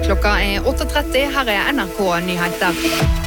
Klokka 8:30, her NRK Nyheter.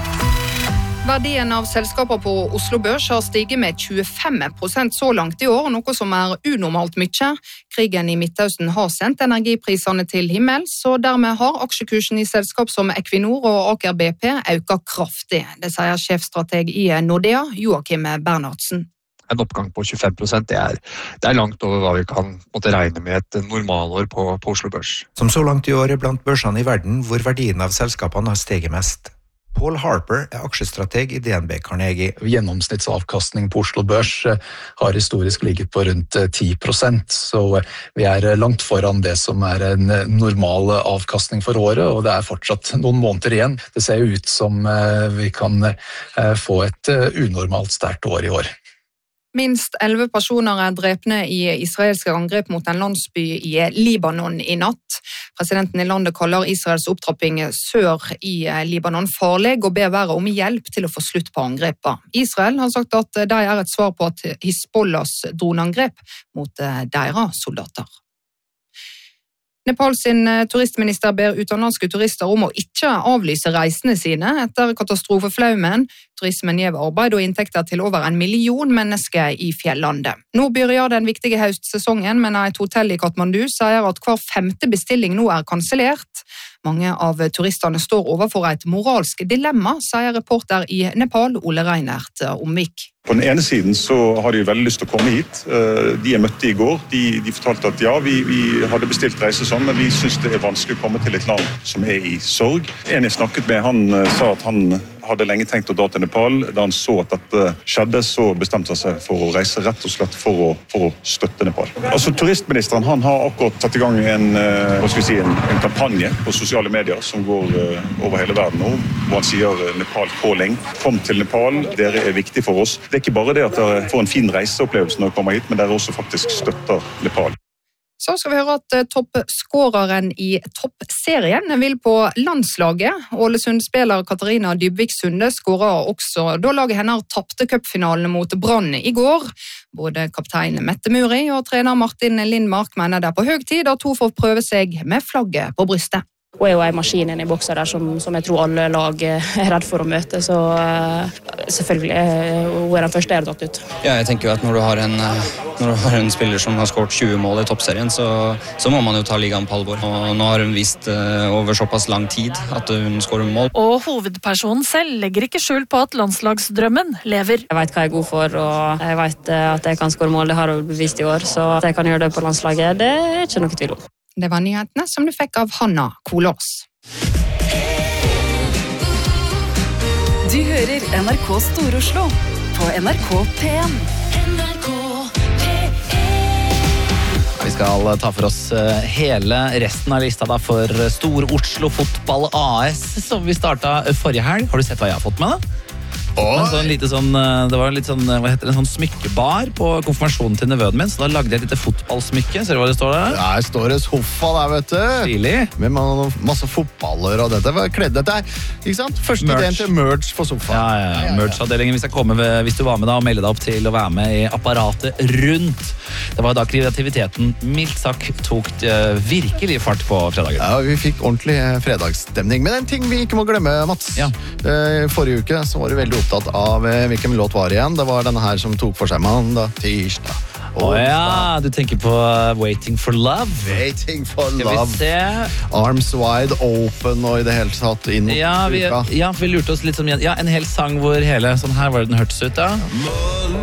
Verdien av selskaper på Oslo Børs har stiget med 25% så langt i år, noe som unormalt mye. Krigen i Midtøsten har sendt energiprisene til himmels, og dermed har aksjekursen i selskap som Equinor og Aker BP økt kraftig. Det sier sjefstrateg i Nordea, Joakim Bernhardsen. En oppgang på 25%, det er langt over hva vi kan måtte regne med et normalår på Oslo Børs. Som så langt i år blant børsene i verden hvor verdien av selskapene har steget mest. Paul Harper aksjestrateg i DNB Carnegie. Gjennomsnittsavkastning på Oslo Børs har historisk ligget på rundt 10%, så vi langt foran det som en normal avkastning for året, og det fortsatt noen måneder igjen. Det ser ut som vi kan få et unormalt sterkt år i år. Minst 11 personer drepne i israelske angrep mot en landsby i Libanon i natt. Presidenten i landet kaller Israels opptrapping sør i Libanon farlig og ber verden om hjelp til å få slutt på angrepet. Israel har sagt at de et svar på at Hizbollahs droneangrep mot deres soldater. Nepal sin turistminister ber utenlandske turister om å ikke avlyse reisene sine etter katastrofeflaumen. Turismen gir arbeid og inntekter til over 1 million mennesker i fjellandet. Nå begynner den viktige høstsesongen, men et hotell i Kathmandu sier at hver 5. bestilling nå kansellert. Mange av turistene står overfor et moralsk dilemma, sier reporter i Nepal, Ole Reinert Omvik. På den ene siden så har de veldig lyst til å komme hit. De jeg møtte i går, de fortalte at ja, vi hadde bestilt reise sånn, men vi synes det vanskelig å komme til et land som i sorg. En jeg snakket med, han sa at han hadde lenge tenkt å dra til Nepal. Da han så at dette skjedde, så bestemte han seg for å reise rett og slett for å støtte Nepal. Altså, turistministeren han har akkurat tatt i gang en kampanje på sosiale medier som går over hele verden nå, hvor han sier Nepal calling. Kom til Nepal, dere viktig for oss. Det ikke bare det at dere får en fin reiseopplevelse når dere kommer hit, men dere også faktisk støtter Nepal. Så skal vi høre at toppskåreren i toppserien vil på landslaget. Ålesund-spiller Katarina Dybvik Sunde skåret også da laget hennes tappte cupfinalen mot Brann i går. Både kaptein Mette Muri og trener Martin Lindmark mener det på høy tid at hun får prøve seg med flagget på brystet. Hun jo en maskin inne i bokser der som jeg tror alle lag redd for å møte, så selvfølgelig hun den første tatt ut. Ja, jeg tenker jo at når du har en spiller som har skåret 20 mål i toppserien, så må man jo ta ligaen på alvor. Og nå har hun vist over såpass lang tid at hun skårer mål. Og hovedpersonen selv legger ikke skjul på at landslagsdrømmen lever. Jeg vet hva jeg er god for, og jeg vet at jeg kan skåre mål, det har hun bevist i år, så at jeg kan gjøre det på landslaget, det ikke noe tvil om. Det var nyhetene som du fikk av Hanna Kolås. Du hører NRK Stor-Oslo på NRK P1. Vi skal ta for oss hele resten av lista da for Stor-Oslo Fotball AS, som vi startet forrige helg. Har du sett hva jeg har fått med da? Det var en litt sånn, hva heter det, en sånn smykkebar på konfirmasjonen til nevøden min, så da lagde jeg et lite fotballsmykke. Ser du hva det står der? Der står det sofa der, vet du. Stilig. Med masse fotballer og dette. Dette ikke sant? Første ideen til merch for sofa. Ja. Merch-avdelingen hvis du var med da og melde deg opp til å være med i apparatet rundt. Det var da kreativiteten mildt sagt tok virkelig fart på fredagen. Ja, vi fikk ordentlig fredagsstemning. Men en ting vi ikke må glemme, Mats. Ja. Forrige uke så var du veldig opptatt av hvilken låt var igjen. Det var denne her som tok for seg mandag, tirsdag. Ja, du tenker på Waiting for Love. Waiting for Skal Love. vi se? Arms wide open og i det hele tatt inn mot uka. Vi lurte oss litt som en hel sang hvor hele sånn her var det den hørtes ut da.